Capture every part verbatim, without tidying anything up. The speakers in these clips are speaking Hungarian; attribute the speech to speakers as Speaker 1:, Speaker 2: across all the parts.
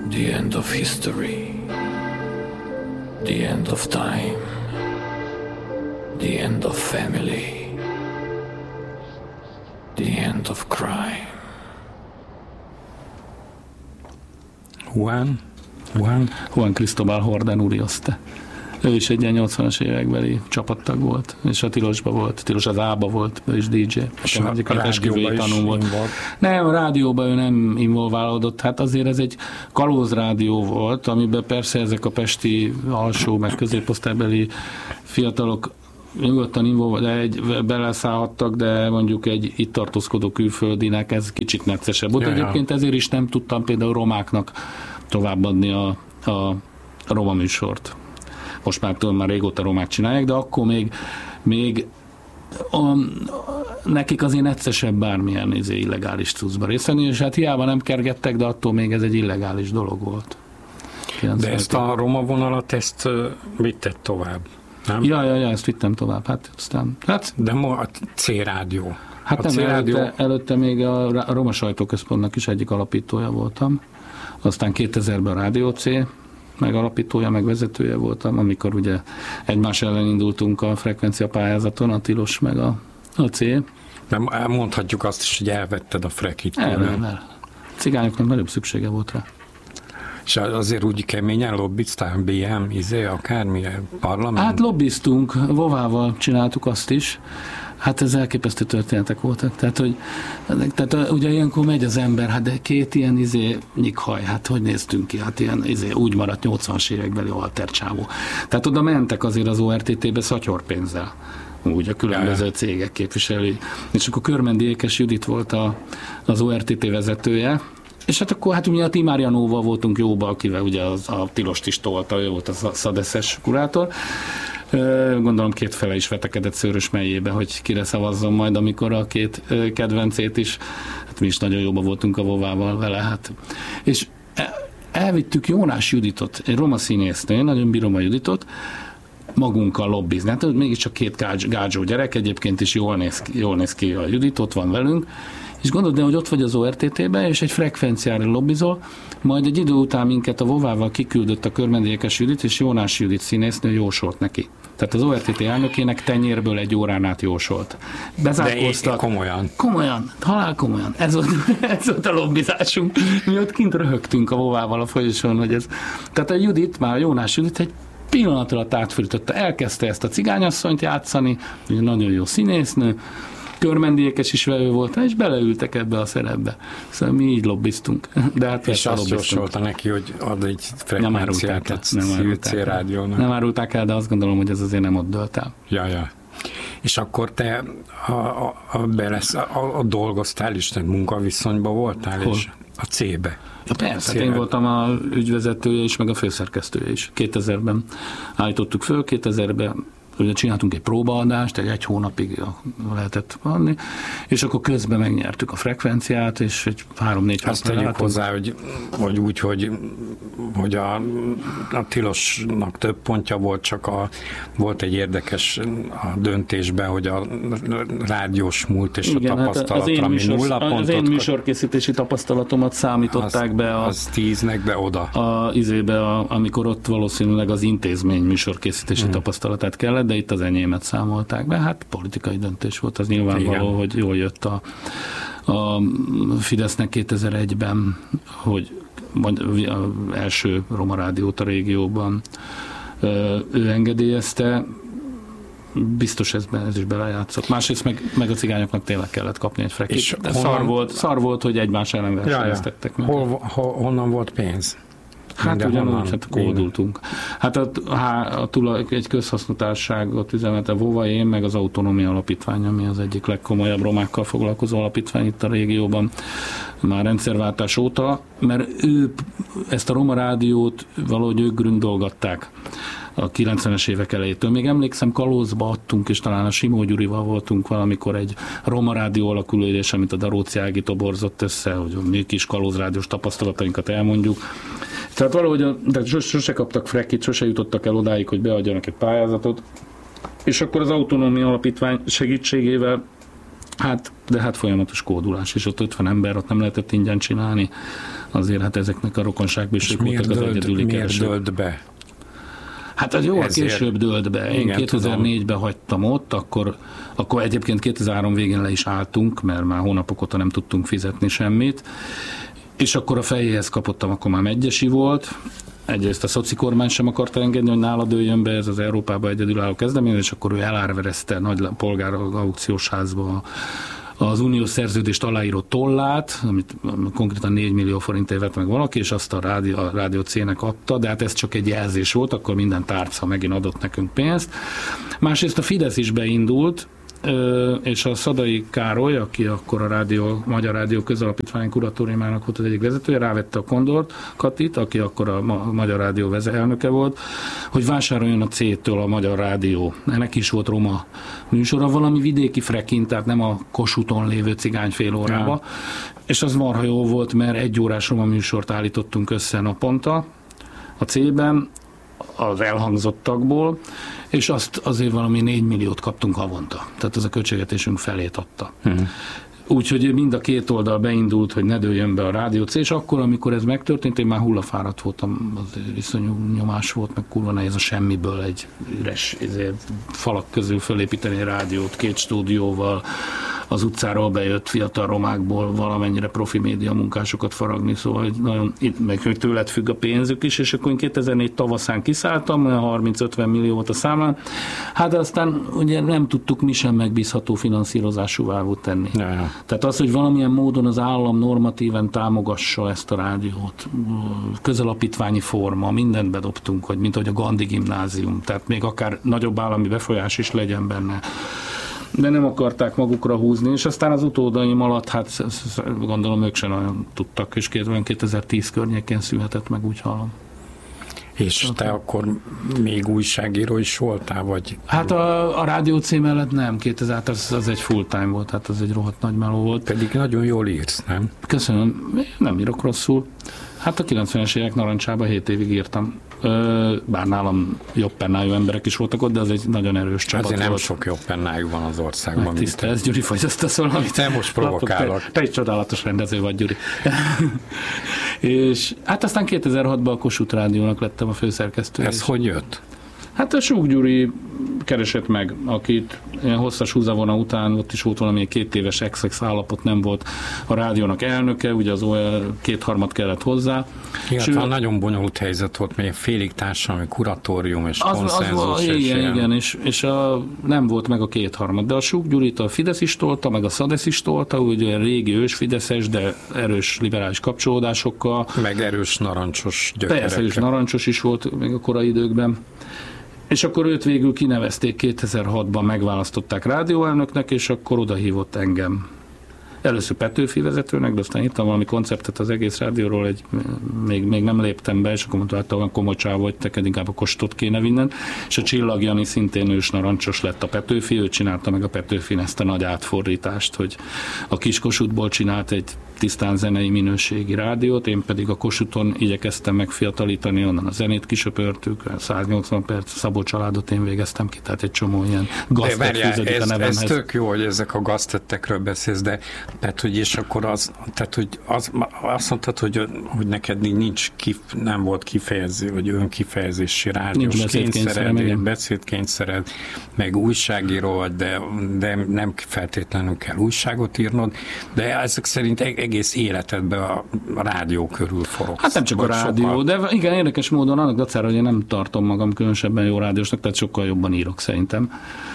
Speaker 1: The end of history, the end of time, the end of family, the end of crime.
Speaker 2: Juan, Juan,
Speaker 3: Juan Cristóbal Jordán Urioste. Ő is egy ilyen nyolcvanas évekbeli csapattag volt, és a Tilosba volt, Tilos az Ába volt, ő is dé dzsé.
Speaker 2: És a, a rádióban is
Speaker 3: volt. Involv. Nem, a rádióban ő nem involválódott, hát azért ez egy kalózrádió volt, amiben persze ezek a pesti alsó, meg középosztálybeli fiatalok nyugodtan involv, de egy, beleszállhattak, de mondjuk egy itt tartózkodó külföldinek ez kicsit neccesebb volt. Ja, egyébként ezért is nem tudtam például romáknak továbbadni a, a, a roma műsort. Most már tudom, már régóta romák csinálják, de akkor még, még a, nekik azért neccesebb bármilyen izé, illegális cuccba részt venni, és hát hiába nem kergettek, de attól még ez egy illegális dolog volt.
Speaker 2: De ezt a roma vonalat, ezt vitted tovább, nem?
Speaker 3: Ja, ja, ja, ezt vittem tovább. Hát, aztán, hát,
Speaker 2: de ma a C-rádió.
Speaker 3: Hát a nem, rádió... előtte, előtte még a Roma Sajtóközpontnak is egyik alapítója voltam. Aztán kétezerben a Rádió C megalapítója, meg vezetője voltam, amikor ugye egymás ellen indultunk a frekvencia pályázaton, a Tilos meg a, a C.
Speaker 2: De mondhatjuk azt is, hogy elvetted a frekit.
Speaker 3: El, el, el. Cigányoknak nagyobb szüksége volt rá.
Speaker 2: És azért úgy keményen lobbiztál, bé em, izé, akármilyen parlament?
Speaker 3: Hát lobbiztunk, Vovával csináltuk azt is. Hát ez elképesztő történetek voltak. Tehát, hogy, tehát ugye ilyenkor megy az ember, hát de két ilyen izé nyikhaj, hát hogy néztünk ki? Hát ilyen izé úgy maradt nyolcvanas évekbeli altercsávó. Tehát oda mentek azért az o er té té-be szatyorpénzzel. Úgy a különböző Jaj. cégek képviselői. És akkor Körmendi Ékes Judit volt a, az o er té té vezetője, és hát akkor hát ugye a Timár Janóval voltunk jóba, akivel ugye az, a Tilost is tolta, ő volt a szadeszes kurátor. Gondolom két fele is vetekedett Szőrös melyébe, hogy kire szavazzon majd, amikor a két kedvencét is, hát mi is nagyon jóba voltunk a Vovával vele, hát. És elvittük Jónás Juditot, egy roma színésznő, nagyon bírom a Juditot, magunkkal lobbizni. Hát mégiscsak két gádzsó gyerek, egyébként is jól néz ki, jól néz ki a Judit, ott van velünk, és gondold, hogy ott vagy az o er té té-be, és egy frekvenciára lobbizol, majd egy idő után minket a Vovával kiküldött a Körmendi Ékes Judit, és Jónás Judit színésznő jósolt neki. Tehát az o er té té elnökének tenyérből egy órán át jósolt. Bezárkóztak.
Speaker 2: De komolyan.
Speaker 3: Komolyan, halál komolyan. Ez volt, ez volt a lobbizásunk. Mi ott kint röhögtünk a Vovával a folyosón, hogy ez. Tehát a Judit, már Jónás Judit egy pillanatra átfordította. Elkezdte ezt a cigányasszonyt játszani, nagyon jó színésznő, Körmendi Ékes is velő volt, és beleültek ebbe a szerepbe. Szóval mi így lobbiztunk. De hát
Speaker 2: és azt jósolta neki, hogy ad egy frekvenciát a C-rádiónak.
Speaker 3: Nem árulták el, de azt gondolom, hogy ez azért nem ott dölt el.
Speaker 2: Ja, ja. És akkor te a, a, a, belesz, a, a dolgoztál is, tehát munkaviszonyban voltál,
Speaker 3: Hol?
Speaker 2: És a C-be.
Speaker 3: Ja, persze, én voltam a ügyvezetője is, meg a főszerkesztője is. kétezerben állítottuk föl, kétezerben ugye csináltunk egy próbaadást, egy egy hónapig lehetett adni, és akkor közben megnyertük a frekvenciát, és egy három-négy
Speaker 2: azt tegyük hozzá, hogy, hogy úgy, hogy, hogy a, a Tilosnak több pontja volt, csak a, volt egy érdekes a döntésben, hogy a rádiós múlt és igen, a tapasztalatra, hát ami nulla pontot.
Speaker 3: Az én műsorkészítési tapasztalatomat számították
Speaker 2: az,
Speaker 3: be a,
Speaker 2: az tíznek be oda.
Speaker 3: A, izébe, a, amikor ott valószínűleg az intézmény műsorkészítési hmm. tapasztalatát kellett, de itt az enyémet számolták be. Hát politikai döntés volt, az nyilvánvaló, igen. Hogy jól jött a, a Fidesznek kétezer-egyben, hogy az első roma rádiót a régióban ő engedélyezte. Biztos ez, ez is belejátszott. Másrészt meg, meg a cigányoknak tényleg kellett kapni egy frekit. De honnan... szar, volt, szar volt, hogy egymás ellen versenyeztettek.
Speaker 2: Ja, ja. Hol, hol, honnan volt pénz?
Speaker 3: Hát ugyanúgy, hát kódultunk. Hát a, a, a tulaj, egy közhasznotárságot üzemelte Vova, én meg az Autonómia Alapítvány, ami az egyik legkomolyabb romákkal foglalkozó alapítvány itt a régióban már rendszerváltás óta, mert ő ezt a roma rádiót valahogy ők gründolgatták a kilencvenes évek elejétől. Még emlékszem, Kalózba adtunk, és talán a Simó Gyurival voltunk valamikor egy roma rádió alakulóülés, amit a Daróci Ági toborzott össze, hogy mi kis kalózrádiós tapasztalatainkat elmondjuk. Tehát valahogy a, de sose kaptak frekit, sose jutottak el odáig, hogy beadjanak egy pályázatot, és akkor az Autonómia Alapítvány segítségével, hát, de hát folyamatos kódulás, és ott ötven ember, ott nem lehetett ingyen csinálni, azért hát ezeknek a rokonságbűsök voltak az egyedüli
Speaker 2: miért
Speaker 3: keresők.
Speaker 2: dölt be?
Speaker 3: Hát az jóval később dölt be. Én
Speaker 2: igen,
Speaker 3: kétezer-négyben hagytam ott, akkor, akkor egyébként kétezer-három végén le is álltunk, mert már hónapok óta nem tudtunk fizetni semmit, és akkor a fejéhez kapottam, akkor már Megyesi volt. Egyrészt a szoci kormány sem akarta engedni, hogy nála dőljön be, ez az Európában egyedülálló kezdeményezés, és akkor ő elárverezte nagy polgár aukciós házba az uniós szerződést aláíró tollát, amit konkrétan négy millió forintért vett meg valaki, és azt a rádió, a Rádió C-nek adta, de hát ez csak egy jelzés volt, akkor minden tárca megint adott nekünk pénzt. Másrészt a Fidesz is beindult, és a Szadai Károly, aki akkor a rádió, Magyar Rádió Közalapítvány kuratóriumának volt az egyik vezetője, rávette a Kondort Katit, aki akkor a Magyar Rádió elnöke volt, hogy vásároljon a C-től a Magyar Rádió. Ennek is volt roma műsora, valami vidéki frekin, tehát nem a Kossuthon lévő cigány fél órába. Ja. És az marha jó volt, mert egy órás roma műsort állítottunk össze naponta a C-ben, az elhangzottakból, és azt azért valami négy milliót kaptunk havonta. Tehát az a költségvetésünk felét adta. Hmm. Úgyhogy mind a két oldal beindult, hogy ne dőljön be a Rádió C, és akkor, amikor ez megtörtént, én már hullafáradt voltam, az iszonyú nyomás volt, meg kurva nehéz a semmiből egy üres ezért, falak közül fölépíteni a rádiót, két stúdióval, az utcáról bejött fiatal romákból valamennyire profi média munkásokat faragni, szóval hogy nagyon, meg hogy tőled függ a pénzük is, és akkor én kétezer-négy tavaszán kiszálltam, harminc-ötven millió volt a számlán, hát de aztán ugye nem tudtuk mi sem megbízható finanszírozású vágót tenni. Ja, ja. Tehát az, hogy valamilyen módon az állam normatíven támogassa ezt a rádiót, közalapítványi forma, mindent bedobtunk, hogy mint ahogy a Gandhi gimnázium, tehát még akár nagyobb állami befolyás is legyen benne, de nem akarták magukra húzni, és aztán az utódaim alatt, hát gondolom ők sem nagyon tudtak, és kétezer-tíz környékén született meg, úgy hallom.
Speaker 2: És te akkor még újságíró is voltál, vagy?
Speaker 3: Hát a, a Rádió C mellett nem, kétezer az, az egy full time volt, hát az egy rohadt nagy meló volt.
Speaker 2: Pedig nagyon jól írsz, nem?
Speaker 3: Köszönöm, nem írok rosszul. Hát a kilencvenes évek narancsában hét évig írtam. Bár nálam jobb pennájú emberek is voltak ott, de az egy nagyon erős csapat
Speaker 2: Azért nem
Speaker 3: volt.
Speaker 2: sok jobb pennájú van az országban.
Speaker 3: Tisztelsz, Gyuri, fogyasztasz valamit?
Speaker 2: Te most provokálok.
Speaker 3: Te, te egy csodálatos rendező vagy, Gyuri. És hát aztán kétezer-hatban a Kossuth Rádiónak lettem a főszerkesztő.
Speaker 2: Ez hogy jött?
Speaker 3: Hát a Súk Gyuri keresett meg, akit ilyen hosszas húzavona után, ott is volt valami két éves ex-ex állapot, nem volt a rádiónak elnöke, ugye az o el kétharmad kellett hozzá.
Speaker 2: Igen, ő, nagyon bonyolult helyzet volt, még félig társadalmi kuratórium és
Speaker 3: az,
Speaker 2: konszenzus.
Speaker 3: Az,
Speaker 2: és
Speaker 3: igen,
Speaker 2: ilyen.
Speaker 3: igen, és, és a, nem volt meg a kétharmad, de a Súk Gyurit a Fidesz is tolta, meg a Szadesz is tolta, ugye régi ősfideszes, de erős liberális kapcsolódásokkal.
Speaker 2: Meg erős narancsos gyökerekkel.
Speaker 3: Persze, és narancsos is volt még a korai időkben. És akkor őt végül kinevezték, kétezer-hatban megválasztották rádióelnöknek, és akkor odahívott engem. Először Petőfi vezetőnek, de aztán írtam valami konceptet az egész rádióról, egy, még, még nem léptem be, és akkor mondta, hát olyan komoly csáv vagy, neked inkább a Kostot kéne vinnen. És a Csillag Jani szintén ős narancsos lett a Petőfi, ő csinálta meg a Petőfin ezt a nagy átfordítást, hogy a kis Kossuthból csinált egy tisztán zenei minőségi rádiót, én pedig a Kossuthon igyekeztem megfiatalítani, onnan a zenét kisöpörtük, száznyolcvan perc Szabó családot én végeztem ki, tehát egy csomó ilyen gaztett fűződik a nevemhez.
Speaker 2: Ez tök jó, hogy ezek a gaztettekről beszélsz, de tehát, hogy és akkor az, tehát, hogy az, azt mondtad, hogy, hogy neked nincs, kif, nem volt kifejező, vagy önkifejezési rádiós kényszered, beszédkényszered, meg újságíró vagy, de, de nem feltétlenül kell újságot írnod, de ezek szerint egész életedben a rádió körül forogsz.
Speaker 3: Hát nem csak a rádió, sokkal... de igen, érdekes módon annak dacára, hogy én nem tartom magam különösebben jó rádiósnak, tehát sokkal jobban írok szerintem.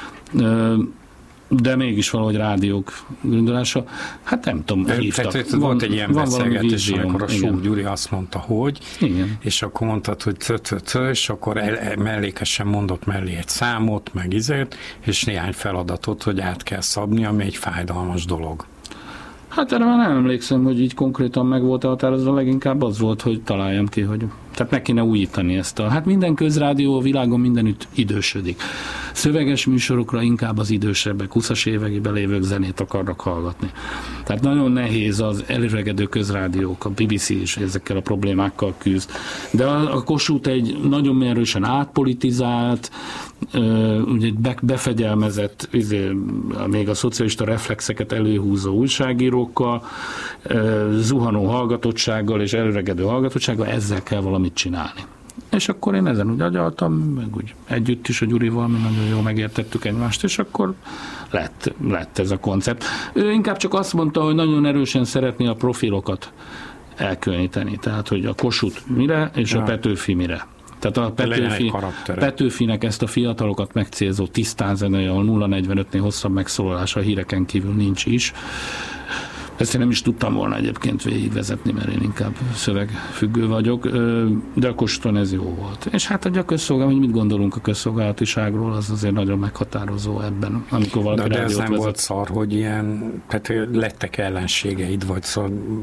Speaker 3: De mégis valahogy rádiók gondolása, hát nem tudom, hívtak.
Speaker 2: Tehát van, volt egy ilyen beszélgetés, amikor a Súk Gyuri azt mondta, hogy, igen. És akkor mondtad, hogy tö-tö-tö, és akkor el, mellékesen mondott mellé egy számot, meg izért, és néhány feladatot, hogy át kell szabni, ami egy fájdalmas dolog. Hát erre már nem emlékszem, hogy így konkrétan meg volt a határozva, leginkább az volt, hogy találjam ki, hogy
Speaker 3: Tehát meg kéne újítani ezt a... Hát minden közrádió a világon mindenütt idősödik. Szöveges műsorokra inkább az idősebbek, huszas években lévők zenét akarnak hallgatni. Tehát nagyon nehéz az előregedő közrádiók, a bé bé cé is ezekkel a problémákkal küzd. De a, a Kossuth egy nagyon erősen átpolitizált, ugye befegyelmezett, izé, még a szocialista reflexeket előhúzó újságírókkal, zuhanó hallgatottsággal és előregedő hallgatottsággal, ezzel kell valamit csinálni. És akkor én ezen úgy agyaltam, meg úgy együtt is a Gyurival, mi nagyon jól megértettük egymást, és akkor lett, lett ez a koncept. Ő inkább csak azt mondta, hogy nagyon erősen szeretné a profilokat elkülöníteni, tehát hogy a Kossuth mire, és ja. a Petőfi mire. Tehát a Petőfi, Petőfinek ezt a fiatalokat megcélzó tisztán zenei, ahol nulla negyvenötnél hosszabb megszólalása a híreken kívül nincs is. Ezt én nem is tudtam volna egyébként végigvezetni, mert én inkább szövegfüggő vagyok, de a Kossuthon ez jó volt. És hát a közszolgálat, hogy mit gondolunk a közszolgálatiságról, az azért nagyon meghatározó ebben, amikor valaki
Speaker 2: de, de ez nem
Speaker 3: vezet.
Speaker 2: volt szar, hogy ilyen, tehát lettek ellenségeid, vagy szor,